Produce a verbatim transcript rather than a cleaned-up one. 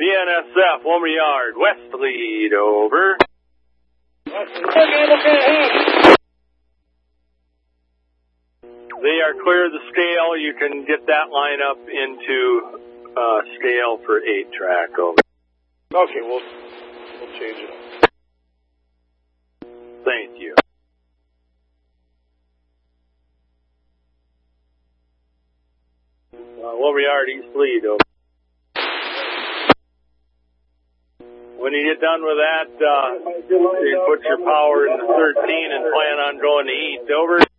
B N S F, Lumberyard, west lead, over. They are clear of the scale. You can get that line up into uh, scale for eight track, over. Okay, we'll, we'll change it. Thank you. Uh, Lumberyard, east lead, over. When you get done with that, uh, you put your power in the thirteen and plan on going to east, over.